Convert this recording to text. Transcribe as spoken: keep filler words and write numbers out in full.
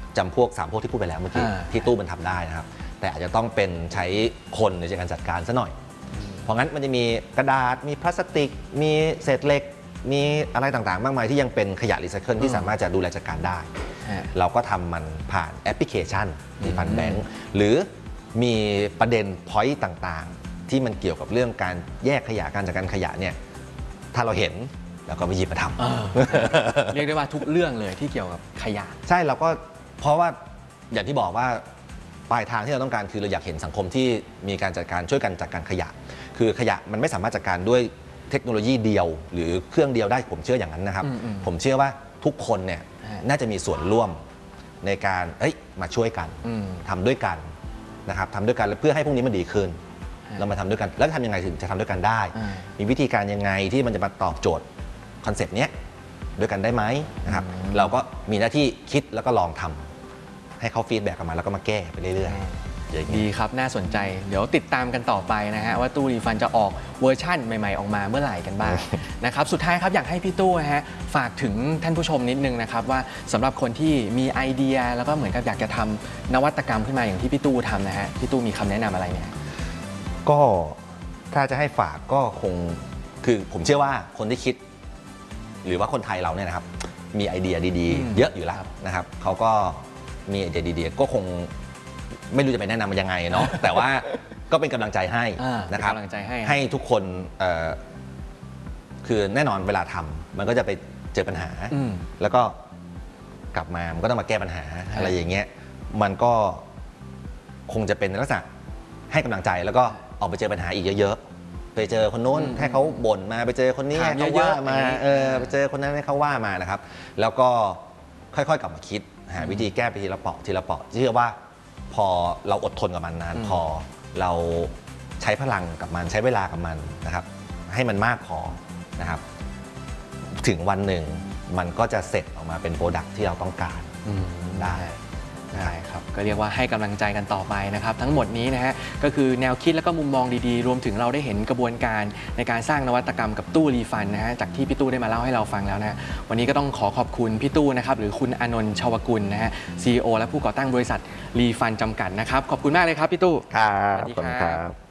จำพวกสามพวกที่พูดไปแล้วเมื่อกี้ที่ตู้มันทำได้นะครับแต่อาจจะต้องเป็นใช้คนในการจัดการซะหน่อยเพราะงั้นมันจะมีกระดาษมีพลาสติกมีเศษเหล็กมีอะไรต่างๆมากมายที่ยังเป็นขยะรีไซเคิลที่สามารถจะดูแลจัดการได้เราก็ทำมันผ่านแอปพลิเคชันรีฟันแบงค์หรือมีประเด็นพอยต์ต่างๆที่มันเกี่ยวกับเรื่องการแยกขยะการจัดการขยะเนี่ยถ้าเราเห็นเราก็ไปหยิบมาทำเรียกได้ว่าทุกเรื่องเลยที่เกี่ยวกับขยะใช่เราก็เพราะว่าอย่างที่บอกว่าปลายทางที่เราต้องการคือเราอยากเห็นสังคมที่มีการจัดการช่วยกันจัดการขยะคือขยะมันไม่สามารถจัดการด้วยเทคโนโลยีเดียวหรือเครื่องเดียวได้ผมเชื่ออย่างนั้นนะครับผมเชื่อว่าทุกคนเนี่ยน่าจะมีส่วนร่วมในการเอ้ยมาช่วยกันทำด้วยกันนะครับทำด้วยกันเพื่อให้พวกนี้มันดีขึ้นเรามาทำด้วยกันแล้วทำยังไงถึงจะทำด้วยกันได้มีวิธีการยังไงที่มันจะมาตอบโจทย์คอนเซปต์นี้ด้วยกันได้ไหมนะครับเราก็มีหน้าที่คิดแล้วก็ลองทำให้เขาฟีดแบ็กกลับมาแล้วก็มาแก้ไปเรื่อยๆดีครับน่าสนใจเดี๋ยวติดตามกันต่อไปนะฮะว่าตู้รีฟันจะออกเวอร์ชั่นใหม่ๆออกมาเมื่อไหร่กันบ้าง นะครับสุดท้ายครับอยากให้พี่ตู้ฮะฝากถึงท่านผู้ชมนิดนึงนะครับว่าสำหรับคนที่มีไอเดียแล้วก็เหมือนกับอยากจะทำนวัตกรรมขึ้นมาอย่างที่พี่ตู้ทำนะฮะพี่ตู้มีคำแนะนำอะไรเนี่ยก็ถ้าจะให้ฝากก็คงคือผมเชื่อว่าคนที่คิดหรือว่าคนไทยเราเนี่ยนะครับมีไอเดียดีๆเยอะอยู่แล้วนะครับเขาก็มีไอเดียดีๆก็คงไม่รู้จะไปแนะนำมันยังไงเนาะแต่ว่าก็เป็นกำลังใจให้นะครับให้ทุกคนคือแน่นอนเวลาทำมันก็จะไปเจอปัญหาแล้วก็กลับมามันก็ต้องมาแก้ปัญหาอะไรอย่างเงี้ยมันก็คงจะเป็นลักษณะให้กำลังใจแล้วก็ออกไปเจอปัญหาอีกเยอะๆไปเจอคนโน้นให้เขาบ่นมาไปเจอคนนี้ให้เขาว่ามาเออไปเจอคนนั้นให้เขาว่ามานะครับแล้วก็ค่อยๆกลับมาคิดหาวิธีแก้ไปทีละเปาะทีละเปาะเชื่อว่าพอเราอดทนกับมันนานพอเราใช้พลังกับมันใช้เวลากับมันนะครับให้มันมากพอนะครับถึงวันหนึ่งมันก็จะเสร็จออกมาเป็นโปรดักต์ที่เราต้องการได้ได้ครับก็เรียกว่าให้กำลังใจกันต่อไปนะครับทั้งหมดนี้นะฮะก็คือแนวคิดและก็มุมมองดีๆรวมถึงเราได้เห็นกระบวนการในการสร้างนวัตกรรมกับตู้รีฟันนะฮะจากที่พี่ตู้ได้มาเล่าให้เราฟังแล้วนะวันนี้ก็ต้องขอขอบคุณพี่ตู้นะครับหรือคุณอานนท์ชวกุลนะฮะ ซี อี โอ และผู้ก่อตั้งบริษัทรีฟันจำกัดนะครับขอบคุณมากเลยครับพี่ตู้ครับสวัสดีครับ